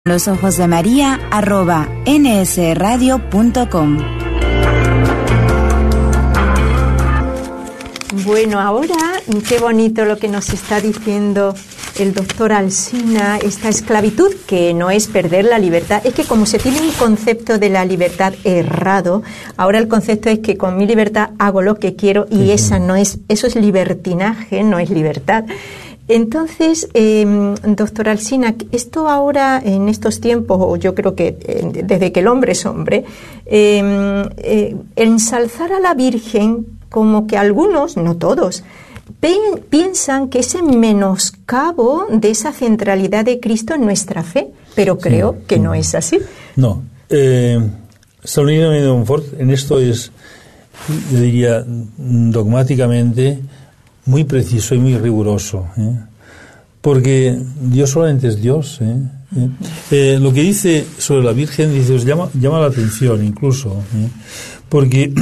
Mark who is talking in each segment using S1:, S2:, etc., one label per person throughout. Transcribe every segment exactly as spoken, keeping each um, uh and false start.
S1: Los ojos de María arroba n s radio punto com.
S2: Bueno, ahora qué bonito lo que nos está diciendo el doctor Alsina, esta esclavitud que no es perder la libertad. Es que como se tiene un concepto de la libertad errado, ahora el concepto es que con mi libertad hago lo que quiero y sí, esa no es, eso es libertinaje, no es libertad. Entonces, eh, doctor Alsina, esto ahora, en estos tiempos, o yo creo que eh, desde que el hombre es hombre, eh, eh, ensalzar a la Virgen como que algunos, no todos, pen, piensan que es en menoscabo de esa centralidad de Cristo en nuestra fe, pero creo sí, que no es así.
S3: No. Eh, San Luis de Montfort en esto es, yo diría, dogmáticamente muy preciso y muy riguroso, ¿eh? Porque Dios solamente es Dios, ¿eh? ¿Eh? Eh, lo que dice sobre la Virgen, dice, os llama, llama la atención incluso, ¿eh? Porque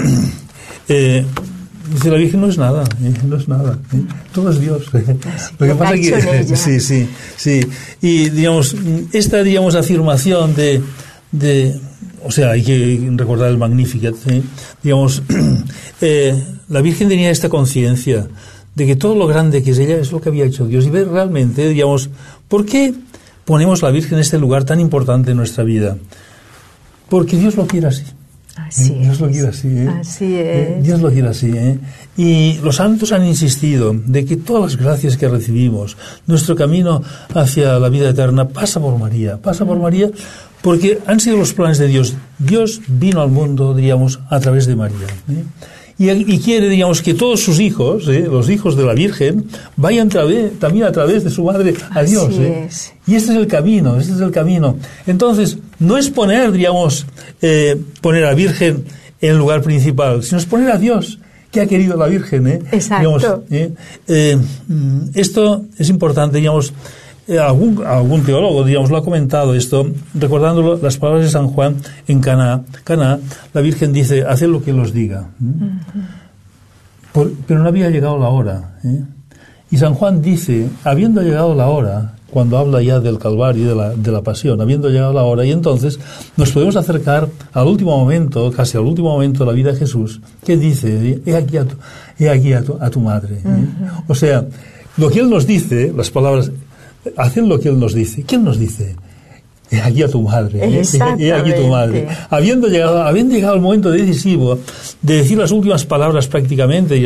S3: eh, dice, la Virgen no es nada, ¿eh? No es nada, ¿eh? Todo es Dios, ¿eh? Lo que pasa es que sí, sí, sí, y digamos, esta digamos afirmación de, de o sea, hay que recordar el Magnificat, ¿eh? Digamos, eh, la Virgen tenía esta conciencia de que todo lo grande que es ella es lo que había hecho Dios, y ver realmente, digamos, ¿por qué ponemos la Virgen en este lugar tan importante en nuestra vida? Porque Dios lo quiere así.
S2: Así
S3: ¿eh? Dios
S2: es.
S3: lo quiere así. ¿eh?
S2: Así es.
S3: ¿Eh? Dios lo quiere así. ¿eh? Y los santos han insistido de que todas las gracias que recibimos, nuestro camino hacia la vida eterna, pasa por María, pasa por María, porque han sido los planes de Dios. Dios vino al mundo, diríamos, a través de María. ¿eh? Y, y quiere, digamos, que todos sus hijos, ¿eh? los hijos de la Virgen, vayan través, también a través de su madre a
S2: Así
S3: Dios. ¿eh?
S2: Es.
S3: Y este es el camino, este es el camino. Entonces, no es poner, digamos, eh, poner a la Virgen en el lugar principal, sino es poner a Dios, que ha querido la Virgen. ¿eh?
S2: Exacto.
S3: Digamos, ¿eh? Eh, esto es importante, digamos. Eh, algún, algún teólogo, digamos, lo ha comentado esto, recordándolo las palabras de San Juan en Caná. Caná, la Virgen dice, haced lo que él os diga. ¿eh? Uh-huh. Por, pero no había llegado la hora. ¿eh? Y San Juan dice, habiendo llegado la hora, cuando habla ya del Calvario y de la, de la Pasión, habiendo llegado la hora, y entonces nos podemos acercar al último momento, casi al último momento de la vida de Jesús, que dice, he aquí a tu, he aquí a tu, a tu madre. ¿eh? Uh-huh. O sea, lo que él nos dice, las palabras, hacen lo que él nos dice. ¿Quién nos dice? He aquí a tu madre. ¿eh? He aquí a tu madre. Habiendo llegado, habiendo llegado el momento decisivo de decir las últimas palabras prácticamente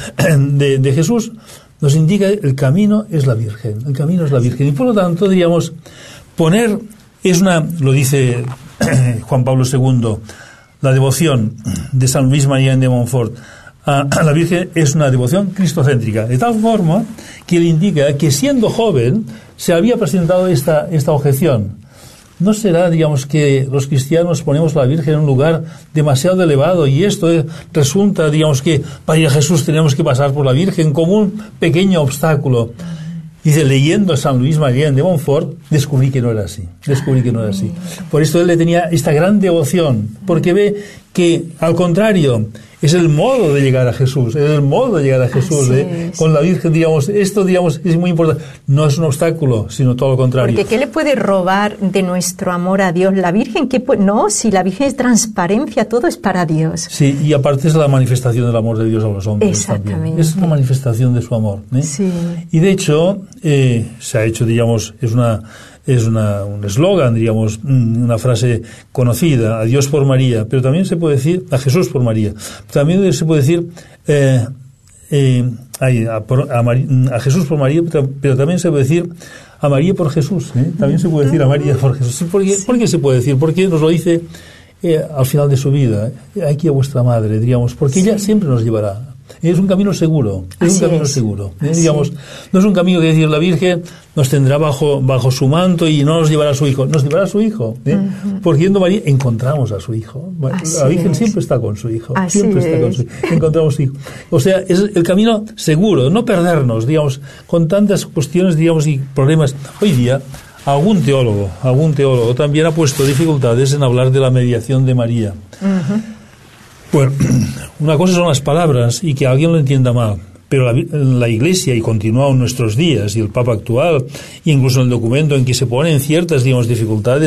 S3: de, de Jesús, nos indica el camino es la Virgen. El camino es la Virgen. Y por lo tanto, diríamos, poner es una, lo dice Juan Pablo segundo, la devoción de San Luis María de Montfort a la Virgen es una devoción cristocéntrica, de tal forma que le indica que siendo joven se había presentado esta, esta objeción. ¿No será, digamos, que los cristianos ponemos a la Virgen en un lugar demasiado elevado y esto es, resulta, digamos, que para ir a Jesús tenemos que pasar por la Virgen como un pequeño obstáculo? Dice, leyendo a San Luis María de Montfort, descubrí que no era así, descubrí que no era así. Por esto él le tenía esta gran devoción, porque ve que, al contrario, es el modo de llegar a Jesús, es el modo de llegar a Jesús, ¿eh? Con la Virgen, digamos, esto, digamos, es muy importante. No es un obstáculo, sino todo lo contrario.
S2: Porque ¿qué le puede robar de nuestro amor a Dios la Virgen? ¿Qué puede? No, si la Virgen es transparencia, todo es para Dios.
S3: Sí, y aparte es la manifestación del amor de Dios a los hombres.
S2: Exactamente.
S3: También. Es una manifestación de su amor, ¿eh?
S2: Sí.
S3: Y de hecho, eh, se ha hecho, digamos, es una... es una, un eslogan, digamos, una frase conocida, a Dios por María, pero también se puede decir a Jesús por María. También se puede decir eh, eh, a, a, a, a Jesús por María, pero también se puede decir a María por Jesús. ¿eh? También se puede decir a María por Jesús. ¿Por qué, sí. ¿Por qué se puede decir? Porque nos lo dice eh, al final de su vida. Aquí a vuestra madre, diríamos, porque sí. Ella siempre nos llevará. Es un camino seguro, es
S2: Así
S3: un camino
S2: es.
S3: seguro. ¿eh? Digamos, no es un camino que decir la Virgen nos tendrá bajo bajo su manto y no nos llevará a su hijo, nos llevará a su hijo. ¿eh? Uh-huh. Porque yendo a María encontramos a su hijo.
S2: Así
S3: la Virgen
S2: es.
S3: siempre está con su hijo,
S2: Así
S3: siempre
S2: es.
S3: está con su hijo. Encontramos su hijo. O sea, es el camino seguro, no perdernos, digamos, con tantas cuestiones, digamos, y problemas. Hoy día algún teólogo, algún teólogo también ha puesto dificultades en hablar de la mediación de María. Uh-huh. Bueno, una cosa son las palabras y que alguien lo entienda mal, pero la, la Iglesia, y continúa en nuestros días, y el Papa actual, e incluso en el documento en que se ponen ciertas, digamos, dificultades